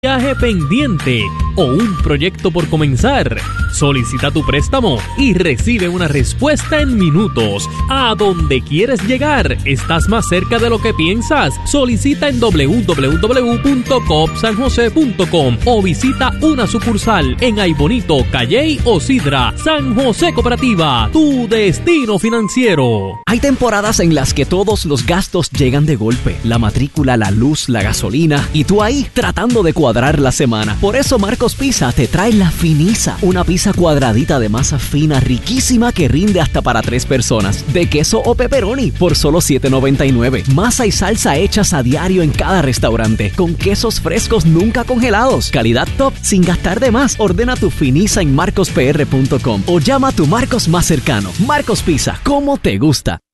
viaje pendiente o un proyecto por comenzar. Solicita tu préstamo y recibe una respuesta en minutos. ¿A dónde quieres llegar? ¿Estás más cerca de lo que piensas? Solicita en www.coopsanjose.com o visita una sucursal en Aybonito, Calley o Sidra. San José Cooperativa, tu destino financiero. Hay temporadas en las que todos los gastos llegan de golpe. La matrícula, la luz, la gasolina y tú ahí tratando de cuadrar la semana. Por eso Marcos Pizza te trae la Finisa, una pizza cuadradita de masa fina, riquísima que rinde hasta para 3 personas, de queso o pepperoni por solo $7.99. Masa y salsa hechas a diario en cada restaurante, con quesos frescos nunca congelados. Calidad top sin gastar de más. Ordena tu Finisa en marcospr.com o llama a tu Marcos más cercano. Marcos Pizza, ¿cómo te gusta?